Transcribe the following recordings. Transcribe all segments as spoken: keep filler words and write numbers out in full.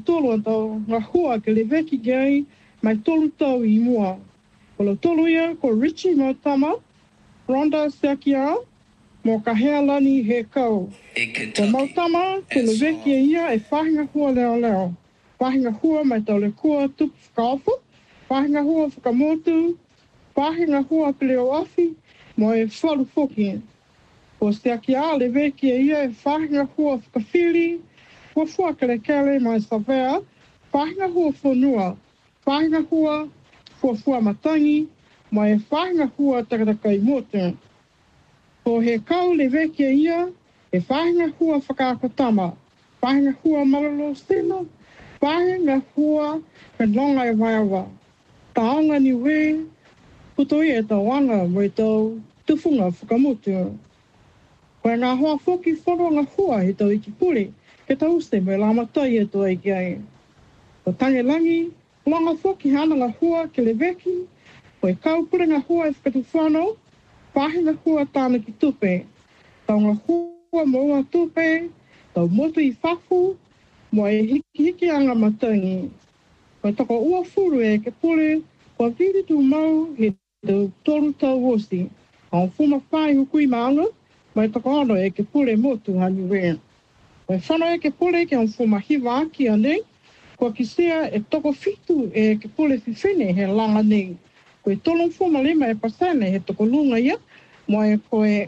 tolo tau ngā hua ke le veki gai mai tolu tau i mua. Ko lo tolo ia ko Richie Mautama, Rhonda Seakia, mo ka hea lani he kau. Ko Mautama ke le veki ia e whahinga hua leo leo. Whahinga hua mai tau le kua tupu whakaofu, whahinga hua whakamotu, whahinga hua ke leo afi, mo e whalu foki. Ko Seakia le veki ia e whahinga hua whakawhiri, Hua fua kele kele mai savea, whahinga hua whanua, whahinga hua fua fua matangi, mai e whahinga hua takataka i motu. Ko he kau le veke ia, e whahinga hua whakaakotama, whahinga hua maralo sena, whahinga hua whenonga e waiawa. Taonga ni we, puto i e tauanga mo i tau tufunga whakamotu. Koe ngā hoa whoki whanonga hua he tau i ki pule, ke tau se me la matai e toa i ki ai. O tange langi, longa whoki hana ngā hua ke le veki, o e kaupure ngā hua e whakatu whanau, whahinga hua tāna ki tupe. Tau ngā hua mo ua tupe, tau motu i whafu, mo e hiki hiki anga matangi. O e tako ua furu e ke pule, kua viri tu mau he tau toru tau wosi. Au fuma whai hukui maanga, mai tako ano e ke pule motu hani wea. O e whanau e ke pule ke on fuma hiwa aki anei, kua ki sea e toko fitu e ke pule whiwhene he langa nei. Ko e tolong fuma lima e pasane he toko lunga ia, mo e koe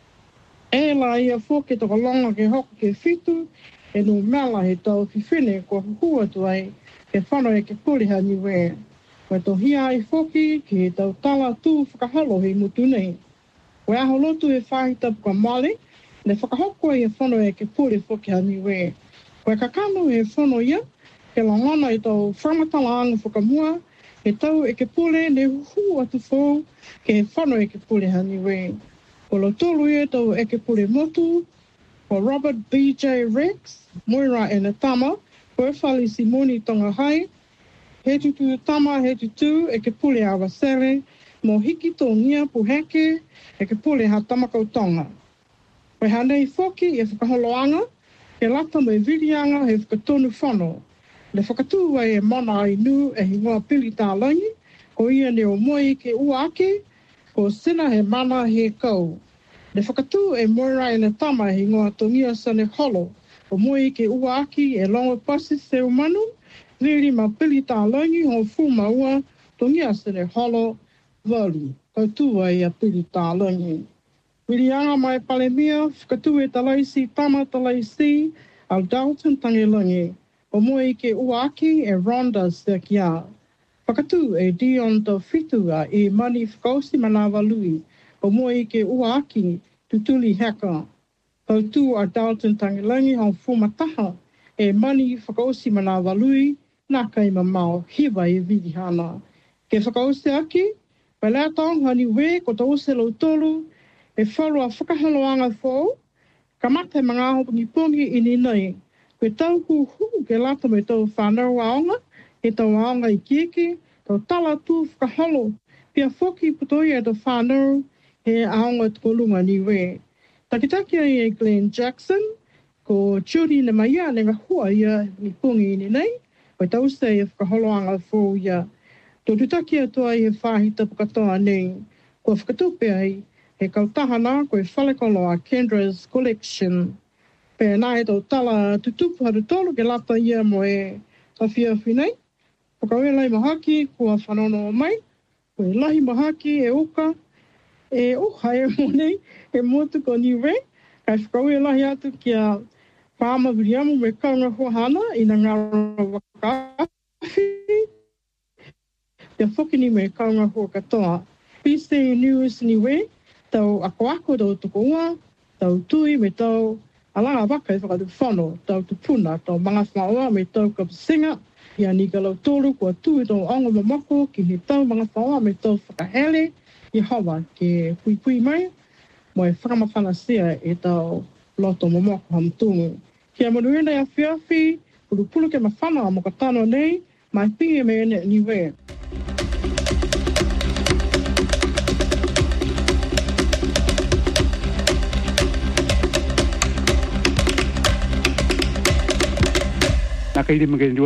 e la ia fo ke toko longa ke hoko ke fitu, e no mela he tau whiwhene kua hua tu ai, ke whanau e ke pule hani wea. Ko e tohia ai foki ki he tau tala tū whakahalo he mutu nei. Ko e aho lotu e whahita puka male, le whakahoko e whanau e ke pule whoki hani we. Ko e kakano e whanau ia, ke langana i tau whangatala anga whakamua, he tau e ke pule ne huhu atu whau, ke whanau e ke pule hani we. Ko lo tolu e tau e ke pule motu, ko Robert B J Rex, Moira e na tama, ko e whali Simoni tonga hai, he tutu tama he tutu e ke pule awa sere, mo hiki tō ngia puheke e ke pule ha tamakau tonga. Koe hanei whoki e whakaholoanga, ke lata mai virianga he whakatonu whanau. Le whakatū ai e mana ai nu e hingoa pili tā langi, ko ia ne o moi ke ua ake, ko sina he mana he kau. Le whakatū e moira e na tama e hingoa tongia sane holo, o moi ke ua aki e longa pasi se umanu, viri ma pili tā langi ho fuma ua tongia sane holo, vali, kautū ai a pili tā langi. Wirianga mai palemia, whakatū e talaisi, tama talaisi, au Dalton Tangelangi. O moi ke uaki e Rhonda Seakia. Whakatū e Dion Tawhitua e mani whakausi manawa lui. O moi ke uaki tutuli heka. Kautū a Dalton Tangelangi hau fumataha e mani whakausi manawa lui, nā kai mamau hiwa e virihana. Ke whakausi aki, pelea taong hani we ko tause lau tolu, e whalu a whakahaloanga whau, ka mate mga hopungi pongi ini nei. Koe tau hu hu ke lata me tau whanau aonga, he tau aonga i kieki, tau tala tū whakahalo, pia whoki putoia e tau whanau, he aonga tukolunga ni we. Takitaki ai e Glenn Jackson, ko Judy na maia ne ngā hua ia ni pongi ini nei, koe tau se e whakahaloanga whau ia. Tō tutaki atua i he whahita pukatoa nei, ko whakatupe ai, he kautahana koe whalekolo a Kendra's Collection. Pea nā e tau tala tutupu haru tolu ke lata ia mo e tawhia whinei. Whakaue lai mahaki kua whanono o mai. Koe lahi mahaki e uka. E uha e monei e motu ko niwe. Kai whakaue lahi atu ki a whaama viriamu me kaunga huahana i na ngāra wakawhi. Pea whokini me kaunga hua katoa. P C News niwe. Tau ako ako tau tuko ua, tau tui me tau alanga waka e whakatu whano, tau tupuna, tau mga whaoa me tau kapasinga, ia ni ka lau tōru kua tui tau anga mamako ki he tau mga whaoa me tau whakahele, i hawa ke pui pui mai, mo e whakamawhanasia e tau loto mamako hamtungu. Kia manuenda ia whiawhi, pulu pulu ke mawhana a mokatano nei, mai pinge me ene niwe. kaide magai